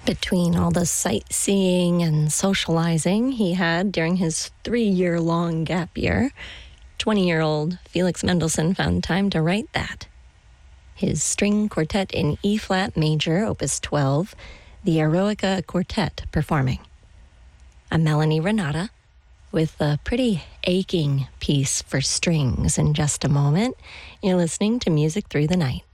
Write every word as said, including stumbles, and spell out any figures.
Between all the sightseeing and socializing he had during his three-year-long gap year, twenty-year-old Felix Mendelssohn found time to write that. His string quartet in E-flat major, opus twelve, the Eroica Quartet performing. I'm Melanie Renata with a pretty aching piece for strings in just a moment. You're listening to Music Through the Night.